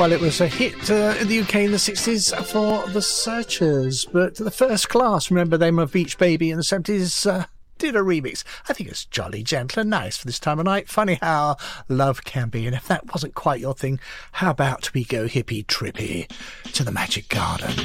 Well, it was a hit in the UK in the 60s for The Searchers, but The First Class, remember them of Beach Baby in the 70s, did a remix. I think it's jolly gentle and nice for this time of night. Funny how love can be, and if that wasn't quite your thing, how about we go hippy trippy to the Magic Garden?